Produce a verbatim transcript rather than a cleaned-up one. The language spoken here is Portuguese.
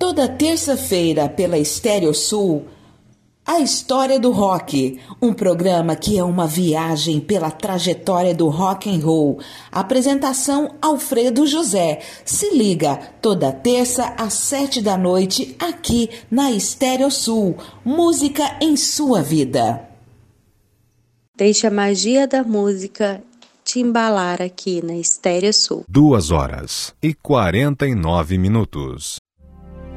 Toda terça-feira pela Estéreo Sul, A História do Rock, um programa que é uma viagem pela trajetória do rock and roll. Apresentação Alfredo José. Se liga, toda terça às sete da noite, aqui na Estéreo Sul. Música em sua vida. Deixe a magia da música te embalar aqui na Estéreo Sul. Duas horas e quarenta e nove minutos.